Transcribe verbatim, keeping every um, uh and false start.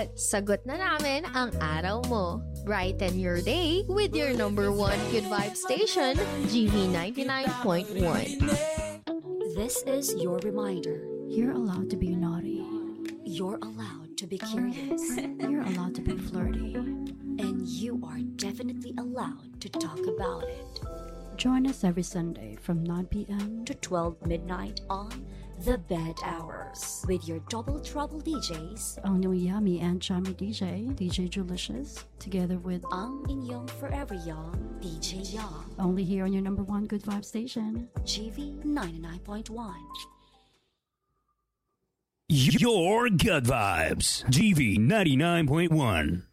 sagot. Sagot na namin ang araw mo. Brighten your day with your number one good vibe station, G V ninety-nine point one. This is your reminder. You're allowed to be naughty. You're allowed to be curious. You're allowed to be flirty. And you are definitely allowed to talk about it. Join us every Sunday from nine p.m. to twelve midnight on The Bed Hours with your Double Trouble D Js, ang new yummy and chummy D J, D J Julicious, together with ang inyong forever young D J Young. Only here on your number one good vibe station, G V ninety-nine point one. Your good vibes, G V ninety-nine point one.